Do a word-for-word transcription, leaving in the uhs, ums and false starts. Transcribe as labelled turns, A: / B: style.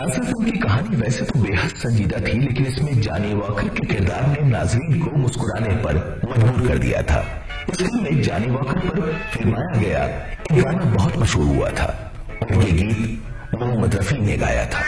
A: Dancer film की कहानी वैसे तो बेहद संजीदा थी, लेकिन इसमें जॉनी वॉकर के किरदार ने नाज़रीन को मुस्कुराने पर मजबूर कर दिया था। इस फिल्म में जॉनी वॉकर पर फिल्माया गया एक गाना बहुत मशहूर हुआ था। उनके गीत मोहम्मद रफी ने गाया था।